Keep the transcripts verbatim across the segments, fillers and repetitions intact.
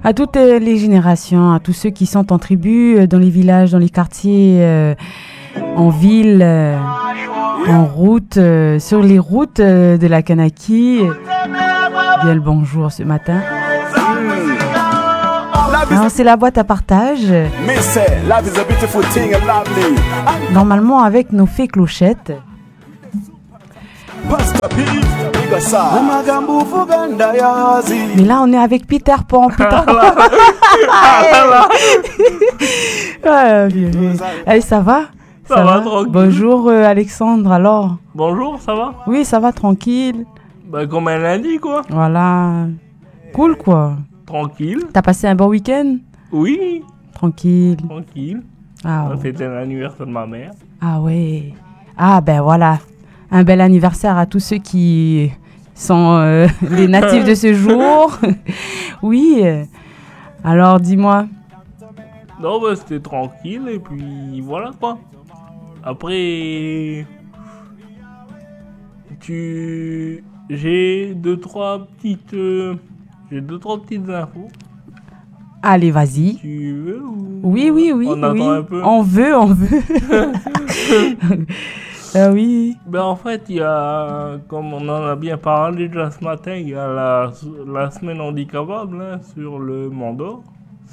À toutes euh, les générations, à tous ceux qui sont en tribu, euh, dans les villages, dans les quartiers, euh, en ville, euh, en route, euh, sur les routes euh, de la Kanaki. Bien le bonjour ce matin. Alors, c'est la boîte à partage. Normalement avec nos fées clochettes. Mais là on est avec Peter Pan. Peter Pan. Ah, bien, bien. Allez, ça va? Ça, ça va, va tranquille. Bonjour euh, Alexandre, alors. Bonjour, ça va? Oui, ça va, tranquille. Bah comme un lundi quoi. Voilà. Cool quoi. Tranquille. T'as passé un bon week-end? Oui. Tranquille. Tranquille. Ah, On a ouais. fêté l'anniversaire de ma mère. Ah ouais. Ah ben voilà. Un bel anniversaire à tous ceux qui sont euh, les natifs de ce jour. Oui. Alors dis-moi. Non bah c'était tranquille et puis voilà quoi. Après tu j'ai deux trois petites euh... j'ai deux trois petites infos. Allez, vas-y. Tu veux ou... Oui, oui, oui. On attend oui. un peu. On veut, on veut. Ah oui. Ben en fait, il y a, comme on en a bien parlé déjà ce matin, il y a la, la semaine handicapable hein, sur le Mont d'Or.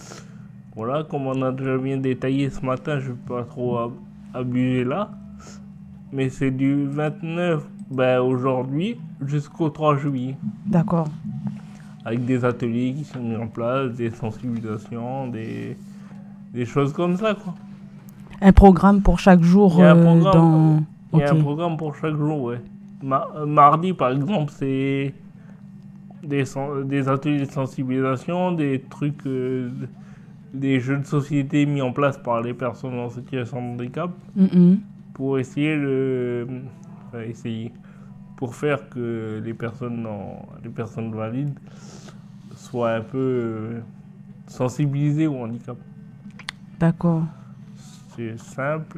Voilà, comme on a déjà bien détaillé ce matin, je ne vais pas trop ab- abuser là. Mais c'est du vingt-neuf, ben aujourd'hui, jusqu'au trois juillet. D'accord. Avec des ateliers qui sont mis en place, des sensibilisations, des, des choses comme ça quoi. Un programme pour chaque jour Il y a un euh, programme, dans... il y a Ok. un programme pour chaque jour, ouais. Ma- euh, mardi, par exemple, c'est des, sen- des ateliers de sensibilisation, des trucs, euh, des jeux de société mis en place par les personnes en situation de handicap Mm-mm. pour essayer de... enfin, essayer, pour faire que les personnes, en- les personnes valides soient un peu euh, sensibilisées au handicap. D'accord. C'est simple.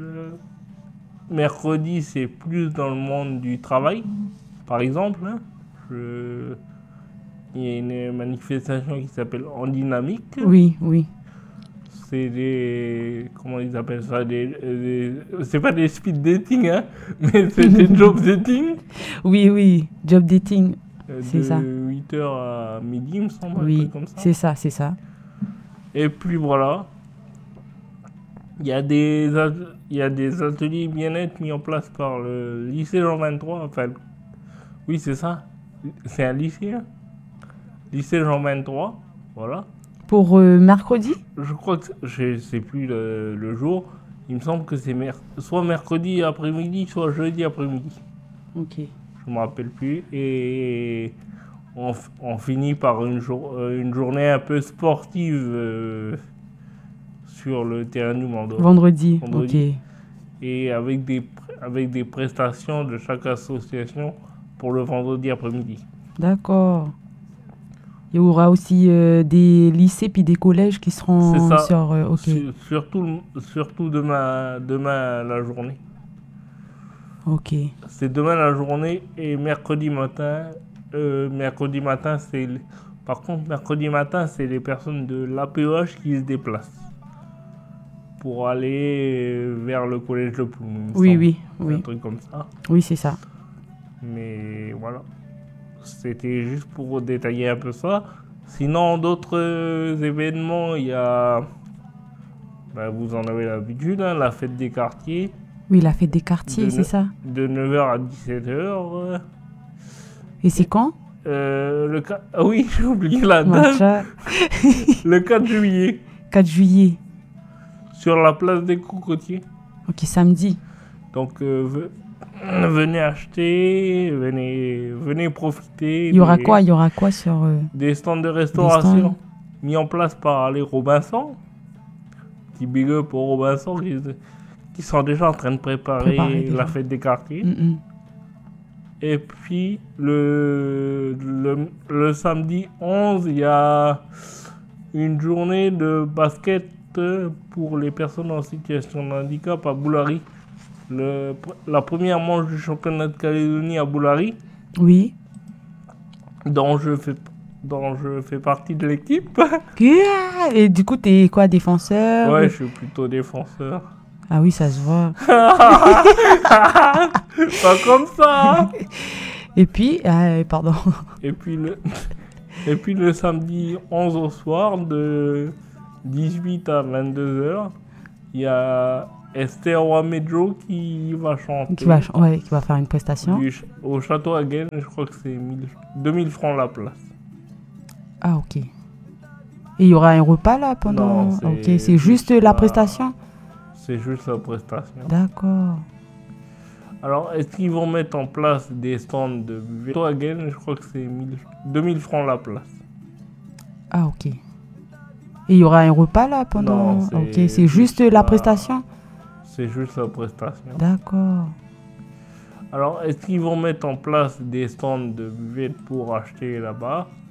Mercredi, c'est plus dans le monde du travail. Par exemple, hein, je... il y a une manifestation qui s'appelle En Dynamique. Oui, oui. C'est des... Comment ils appellent ça des, des... C'est pas des speed dating, hein, mais c'est des job dating. Oui, oui. Job dating. euh, C'est de ça. huit heures à midi, il me semble, un Oui, truc comme ça. c'est ça, c'est ça. Et puis voilà. Il y a des, at- il y a des ateliers bien-être mis en place par le lycée Jean vingt-trois. Enfin, oui, c'est ça. C'est un lycée. Hein. Lycée Jean vingt-trois. Voilà. Pour euh, mercredi? Je crois que c'est- je sais plus le, le jour. Il me semble que c'est mer- soit mercredi après-midi, soit jeudi après-midi. Ok. Je me rappelle plus. Et on, f- on finit par une, jour- euh, une journée un peu sportive euh, sur le terrain du Mont d'Or. Vendredi. Vendredi. Ok. Et avec des, pr- avec des prestations de chaque association pour le vendredi après-midi. D'accord. Il y aura aussi euh, des lycées puis des collèges qui seront C'est ça. sur... euh, ok. Sur- surtout, surtout demain, demain la journée. Ok. C'est demain la journée et mercredi matin. euh, mercredi matin, c'est... l- Par contre, mercredi matin, c'est les personnes de l'A P E H qui se déplacent pour aller euh, vers le collège de Ploum. il me Oui, semble. oui, Un oui. truc comme ça. Oui, c'est ça. Mais voilà. C'était juste pour détailler un peu ça. Sinon, d'autres euh, événements, il y a... bah, vous en avez l'habitude, hein, la fête des quartiers. Oui, la fête des quartiers, De c'est ne- ça. De neuf heures à dix-sept heures. euh, Et c'est quand? euh, le qua- ah oui, j'ai oublié la date. Matcha. Le quatre juillet. quatre juillet. Sur la place des Cocotiers. Ok, samedi. Donc, euh, ve- venez acheter, venez, venez profiter. Il y aura des- quoi? Il y aura quoi sur... euh, Des stands de restauration stands. mis en place par les Robinson. Petit big up aux Robinson qui, qui sont déjà en train de préparer, Préparer déjà. la fête des quartiers. mm, mm. Et puis le, le, le samedi onze, il y a une journée de basket pour les personnes en situation de handicap à Boulari. Le, la première manche du championnat de Calédonie à Boulari, Oui. dont je fais, dont je fais partie de l'équipe. Yeah. Et du coup, t'es quoi, défenseur? Ouais, je suis plutôt défenseur. Ah oui, ça se voit. Pas comme ça. Et puis, ah, pardon. Et puis le, et puis le samedi onze au soir, de dix-huit à vingt-deux heures, il y a Esther Wamejo qui va chanter. Qui va, ch- ouais, qui va faire une prestation. Du ch- au Château Hagen, je crois que c'est mille deux mille francs la place. Ah, ok. Et il y aura un repas là pendant. Non, c'est Ok, c'est juste juste la la- prestation. C'est juste la prestation. D'accord. Alors, est-ce qu'ils vont mettre en place des stands de Château Hagen? Je crois que c'est mille deux mille francs la place. Ah, ok. Et il y aura un repas là pendant. Non, c'est ok, c'est juste juste la la- prestation. C'est juste la prestation. D'accord. Alors, est-ce qu'ils vont mettre en place des stands de buvettes pour acheter là-bas?